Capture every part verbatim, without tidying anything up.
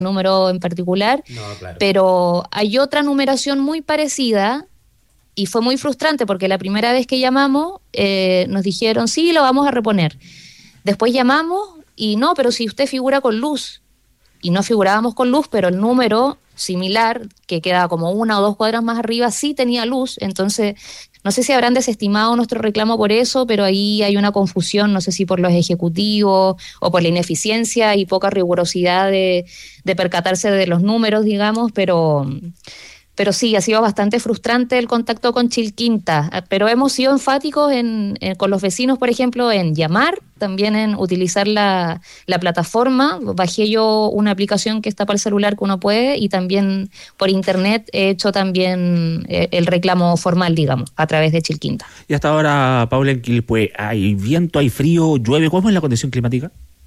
número en particular, No, claro. pero hay otra numeración muy parecida y fue muy frustrante porque la primera vez que llamamos eh, nos dijeron, sí, lo vamos a reponer. Después llamamos y no, pero si usted figura con luz. Y no figurábamos con luz, pero el número similar, que quedaba como una o dos cuadras más arriba, sí tenía luz. Entonces, no sé si habrán desestimado nuestro reclamo por eso, pero ahí hay una confusión, no sé si por los ejecutivos o por la ineficiencia y poca rigurosidad de, de percatarse de los números, digamos, pero... Pero sí, ha sido bastante frustrante el contacto con Chilquinta, pero hemos sido enfáticos en, en, con los vecinos, por ejemplo, en llamar, también en utilizar la, la plataforma. Bajé yo una aplicación que está para el celular que uno puede y también por internet he hecho también el reclamo formal, digamos, a través de Chilquinta. Y hasta ahora, Paula, en Quilpué, ¿hay viento, hay frío, llueve? ¿Cómo es la condición climática?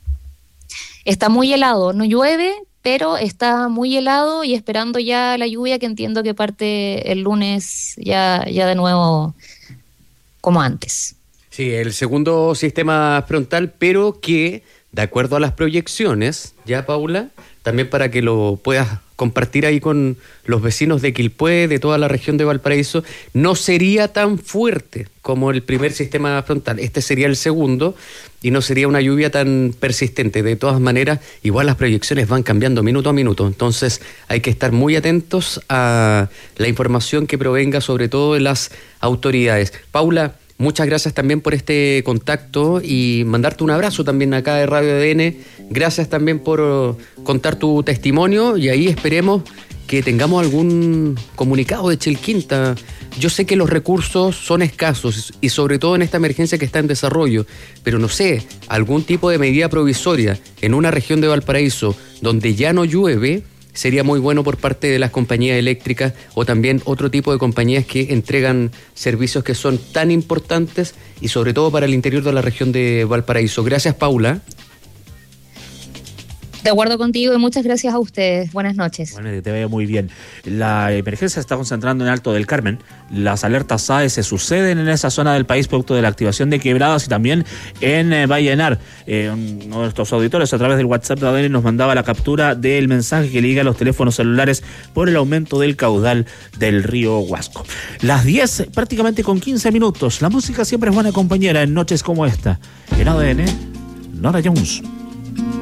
Está muy helado, no llueve, pero está muy helado y esperando ya la lluvia, que entiendo que parte el lunes ya, ya de nuevo como antes. Sí, el segundo sistema frontal, pero que, de acuerdo a las proyecciones, ya Paula, también para que lo puedas compartir ahí con los vecinos de Quilpué, de toda la región de Valparaíso, no sería tan fuerte como el primer sistema frontal. Este sería el segundo y no sería una lluvia tan persistente. De todas maneras, igual las proyecciones van cambiando minuto a minuto, entonces hay que estar muy atentos a la información que provenga sobre todo de las autoridades. Paula, muchas gracias también por este contacto y mandarte un abrazo también acá de Radio A D N. Gracias también por contar tu testimonio y ahí esperemos que tengamos algún comunicado de Chilquinta. Yo sé que los recursos son escasos y sobre todo en esta emergencia que está en desarrollo, pero no sé, algún tipo de medida provisoria en una región de Valparaíso donde ya no llueve sería muy bueno por parte de las compañías eléctricas o también otro tipo de compañías que entregan servicios que son tan importantes y sobre todo para el interior de la región de Valparaíso. Gracias, Paula. De acuerdo contigo y muchas gracias a ustedes. Buenas noches. Bueno, que te vaya muy bien. La emergencia se está concentrando en Alto del Carmen. Las alertas S A E se suceden en esa zona del país producto de la activación de quebradas y también en eh, Vallenar. Eh, uno de nuestros auditores a través del WhatsApp de A D N nos mandaba la captura del mensaje que liga a los teléfonos celulares por el aumento del caudal del río Huasco. Las diez prácticamente con quince minutos. La música siempre es buena compañera en noches como esta. En A D N, Nora Jones.